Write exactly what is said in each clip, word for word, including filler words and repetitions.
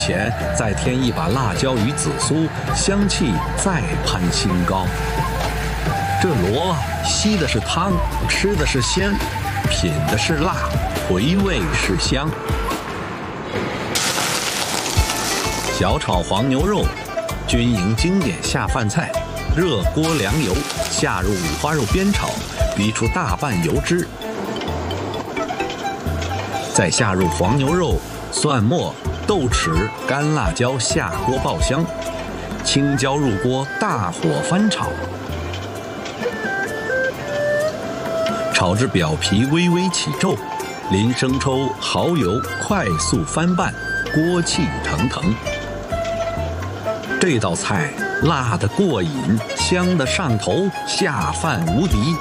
前再添一把辣椒与紫苏，香气再攀新高。这螺吸的是汤，吃的是鲜，品的是辣，回味是香。小炒黄牛肉，军营经典下饭菜。热锅凉油，下入五花肉煸炒，逼出大半油脂，再下入黄牛肉、蒜末、豆豉、干辣椒，下锅爆香，青椒入锅，大火翻炒，炒至表皮微微起皱，淋生抽、蚝油，快速翻拌，锅气腾腾。这道菜辣得过瘾，香得上头，下饭无敌。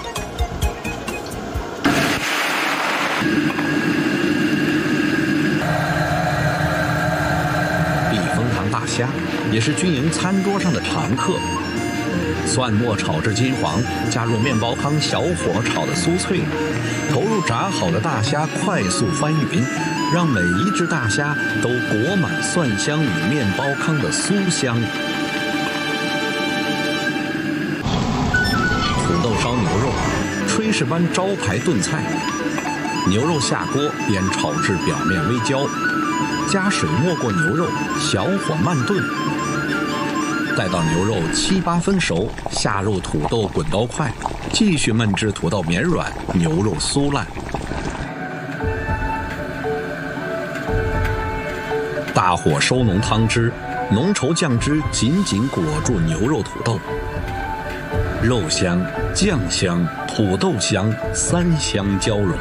避风塘大虾也是军营餐桌上的常客。蒜末炒至金黄，加入面包糠，小火炒得酥脆，投入炸好的大虾，快速翻匀，让每一只大虾都裹满蒜香与面包糠的酥香。土豆烧牛肉，炊事班招牌炖菜。牛肉下锅煸炒至表面微焦，加水没过牛肉，小火慢炖。待到牛肉七八分熟，下入土豆滚刀块，继续焖至土豆绵软，牛肉酥烂。大火收浓汤汁，浓稠酱汁紧紧裹住牛肉土豆，肉香、酱香、土豆香三香交融。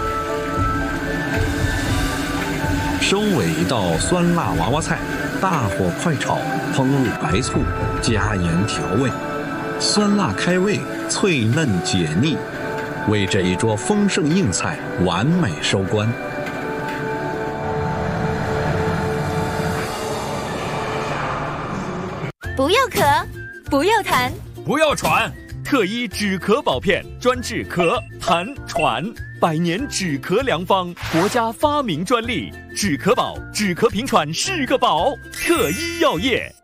收尾一道酸辣娃娃菜，大火快炒，烹入白醋，加盐调味，酸辣开胃，脆嫩解腻，为这一桌丰盛硬菜完美收官。 不要咳，不要痰， 不要喘，特医止咳宝片，专治咳、痰、喘，百年止咳良方，国家发明专利，止咳宝，止咳平喘是个宝，特医药业。